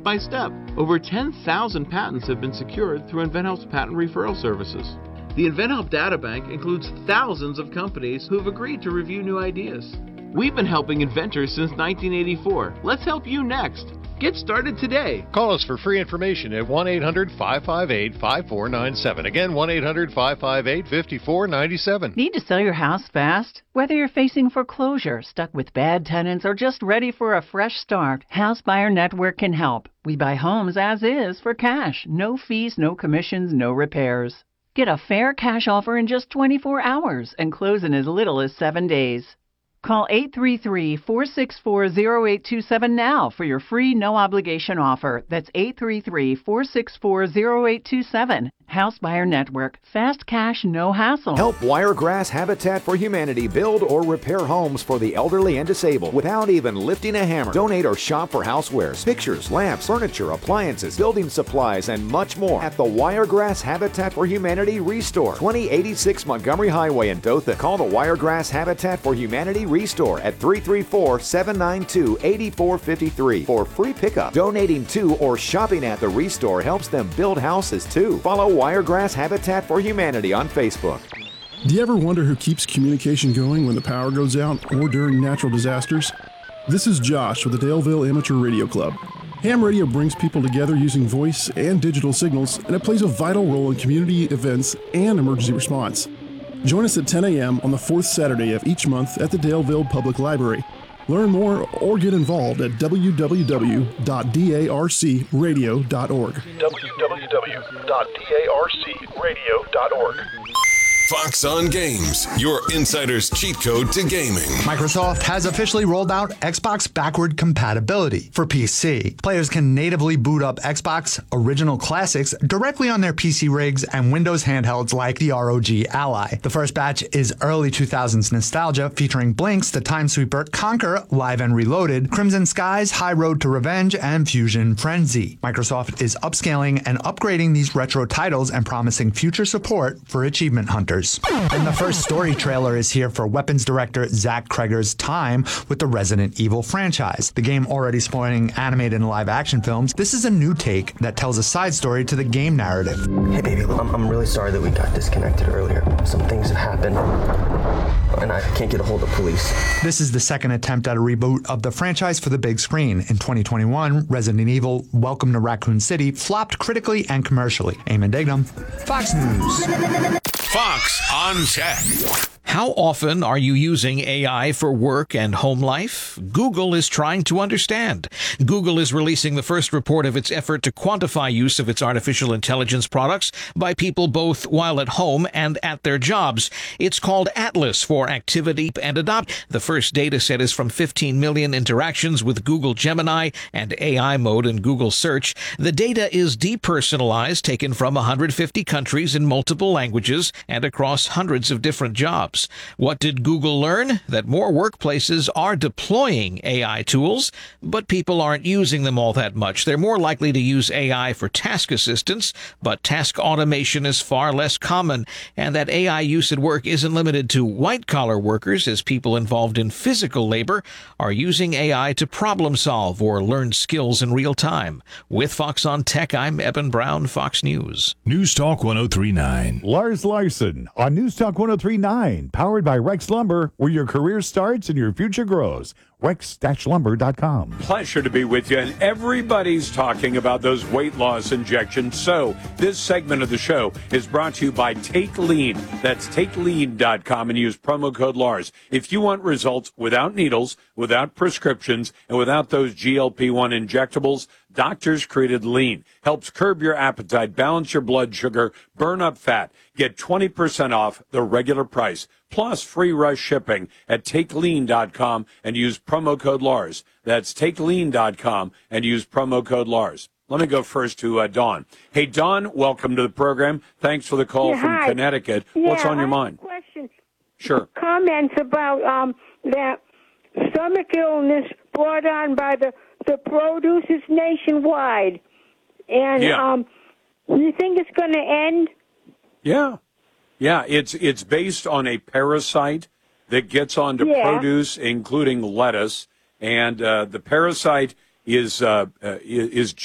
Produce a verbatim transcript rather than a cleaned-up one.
by step. Over ten thousand patents have been secured through InventHelp's patent referral services. The InventHelp Databank includes thousands of companies who have agreed to review new ideas. We've been helping inventors since nineteen eighty-four. Let's help you next. Get started today. Call us for free information at one eight hundred five five eight five four nine seven. Again, one eight hundred five five eight five four nine seven. Need to sell your house fast? Whether you're facing foreclosure, stuck with bad tenants, or just ready for a fresh start, House Buyer Network can help. We buy homes as is for cash. No fees, no commissions, no repairs. Get a fair cash offer in just twenty-four hours and close in as little as seven days. Call eight three three, four six four, zero eight two seven now for your free no-obligation offer. That's eight three three, four six four, zero eight two seven. House Buyer Network. Fast cash, no hassle. Help Wiregrass Habitat for Humanity build or repair homes for the elderly and disabled without even lifting a hammer. Donate or shop for housewares, pictures, lamps, furniture, appliances, building supplies, and much more at the Wiregrass Habitat for Humanity Restore, twenty eighty-six Montgomery Highway in Dothan. Call the Wiregrass Habitat for Humanity Restore at three three four, seven nine two, eight four five three for free pickup. Donating to or shopping at the Restore helps them build houses too. Follow Wiregrass Habitat for Humanity on Facebook. Do you ever wonder who keeps communication going when the power goes out or during natural disasters? This is Josh with the Daleville Amateur Radio Club. Ham radio brings people together using voice and digital signals, and it plays a vital role in community events and emergency response. Join us at ten a.m. on the fourth Saturday of each month at the Daleville Public Library. Learn more or get involved at w w w dot darc radio dot org. w w w dot darc radio dot org. Fox on Games, your insider's cheat code to gaming. Microsoft has officially rolled out Xbox backward compatibility for P C. Players can natively boot up Xbox original classics directly on their P C rigs and Windows handhelds like the R O G Ally. The first batch is early two thousands nostalgia featuring Blinks, The Time Sweeper, Conquer, Live and Reloaded, Crimson Skies, High Road to Revenge, and Fusion Frenzy. Microsoft is upscaling and upgrading these retro titles and promising future support for achievement hunters. And the first story trailer is here for weapons director Zach Kreger's time with the Resident Evil franchise. The game already spoiling animated and live action films, this is a new take that tells a side story to the game narrative. Hey baby, I'm, I'm really sorry that we got disconnected earlier. Some things have happened, and I can't get a hold of police. This is the second attempt at a reboot of the franchise for the big screen. In twenty twenty-one, Resident Evil Welcome to Raccoon City flopped critically and commercially. Eamon Dignam, Fox News. Fox on Tech. How often are you using A I for work and home life? Google is trying to understand. Google is releasing the first report of its effort to quantify use of its artificial intelligence products by people both while at home and at their jobs. It's called Atlas for Activity and Adopt. The first data set is from fifteen million interactions with Google Gemini and A I mode in Google Search. The data is depersonalized, taken from one hundred fifty countries in multiple languages and across hundreds of different jobs. What did Google learn? That more workplaces are deploying A I tools, but people aren't using them all that much. They're more likely to use A I for task assistance, but task automation is far less common, and that A I use at work isn't limited to white-collar workers, as people involved in physical labor are using A I to problem solve or learn skills in real time. With Fox on Tech, I'm Eben Brown, Fox News. News Talk one oh three point nine. Lars Larson on News Talk one oh three point nine. Powered by Rex Lumber, where your career starts and your future grows. rex dash lumber dot com. Pleasure to be with you, and everybody's talking about those weight loss injections. So this segment of the show is brought to you by Take Lean. That's take lean dot com and use promo code Lars. If you want results without needles, without prescriptions, and without those G L P one injectables, Doctors created Lean. Helps curb your appetite, balance your blood sugar, burn up fat. Get twenty percent off the regular price, plus free rush shipping at take lean dot com and use promo code Lars. That's take lean dot com and use promo code Lars. Let me go first to uh, Dawn. Hey, Dawn, welcome to the program. Thanks for the call yeah, from hi. Connecticut. Yeah, What's on your I mind? Have a question. Sure. Comments about um, that stomach illness brought on by the, the producers nationwide. And yeah. um, you think it's going to end? Yeah. Yeah, it's it's based on a parasite that gets onto yeah. produce, including lettuce. And uh, the parasite is uh, uh, is